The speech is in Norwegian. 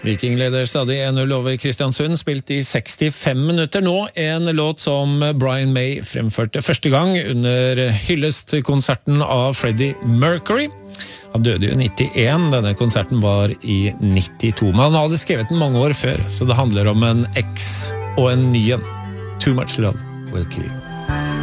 Viking leder stadig 1-0 over Kristiansund, spilt i 65 minutter nå, en låt som Brian May fremførte første gang under hyllestkonserten av Freddie Mercury. Han døde jo i 91, denne konserten var i 92, men han hadde skrevet den mange år før, så det handler om en eks og en ny en. Too much love will kill you.